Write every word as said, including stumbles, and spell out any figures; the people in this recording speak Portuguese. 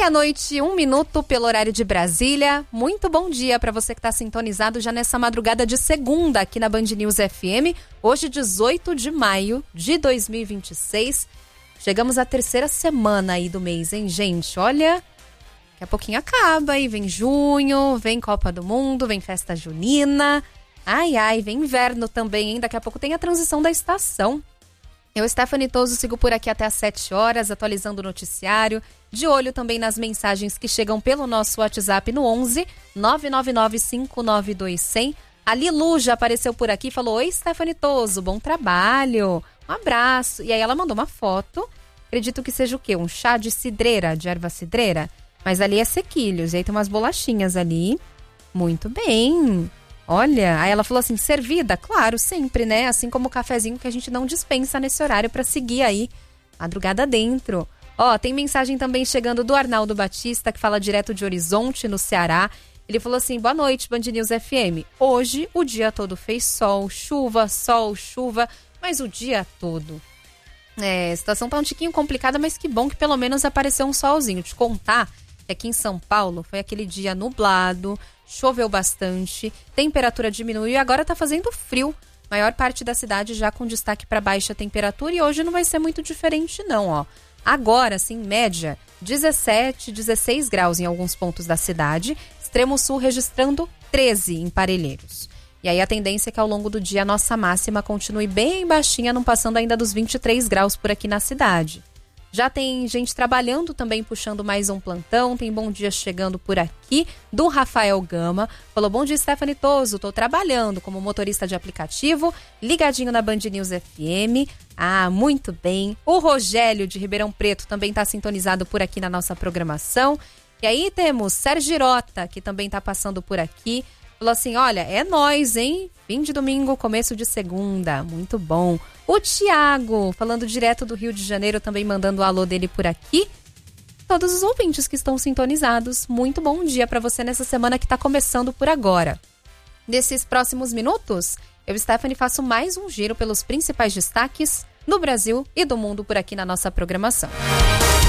Meia-noite, um minuto pelo horário de Brasília. Muito bom dia para você que está sintonizado já nessa madrugada de segunda aqui na Band News F M. Hoje, dezoito de maio de dois mil e vinte e seis. Chegamos à terceira semana aí do mês, hein, gente? Olha, daqui a pouquinho acaba e vem junho, vem Copa do Mundo, vem festa junina. Ai, ai, vem inverno também, hein? Daqui a pouco tem a transição da estação. Eu, Stephanie Toso, sigo por aqui até às sete horas, atualizando o noticiário. De olho também nas mensagens que chegam pelo nosso WhatsApp no onze nove nove nove cinco nove dois zero zero. A Lilu já apareceu por aqui e falou: Oi, Stephanie Toso, bom trabalho. Um abraço. E aí ela mandou uma foto. Acredito que seja o quê? Um chá de cidreira, de erva cidreira. Mas ali é sequilhos. E aí tem umas bolachinhas ali. Muito bem. Olha, aí ela falou assim, servida? Claro, sempre, né? Assim como o cafezinho que a gente não dispensa nesse horário para seguir aí, madrugada dentro. Ó, tem mensagem também chegando do Arnaldo Batista, que fala direto de Horizonte, no Ceará. Ele falou assim, boa noite, Band News F M. Hoje, o dia todo fez sol, chuva, sol, chuva, mas o dia todo. É, a situação tá um tiquinho complicada, mas que bom que pelo menos apareceu um solzinho. Te contar que aqui em São Paulo foi aquele dia nublado, choveu bastante, temperatura diminuiu e agora tá fazendo frio. Maior parte da cidade já com destaque para baixa temperatura e hoje não vai ser muito diferente não, ó. Agora, assim, média, dezessete, dezesseis graus em alguns pontos da cidade, extremo sul registrando treze em Parelheiros. E aí a tendência é que ao longo do dia a nossa máxima continue bem baixinha, não passando ainda dos vinte e três graus por aqui na cidade. Já tem gente trabalhando também, puxando mais um plantão. Tem bom dia chegando por aqui, do Rafael Gama. Falou, bom dia, Stephanie Toso. Tô trabalhando como motorista de aplicativo, ligadinho na Band News F M. Ah, muito bem. O Rogério, de Ribeirão Preto, também tá sintonizado por aqui na nossa programação. E aí temos Sérgio Rota, que também tá passando por aqui. Falou assim, olha, é nóis, hein? Fim de domingo, começo de segunda. Muito bom. O Tiago, falando direto do Rio de Janeiro, também mandando o alô dele por aqui. Todos os ouvintes que estão sintonizados, muito bom dia para você nessa semana que está começando por agora. Nesses próximos minutos, eu, Stephanie, faço mais um giro pelos principais destaques no Brasil e do mundo por aqui na nossa programação.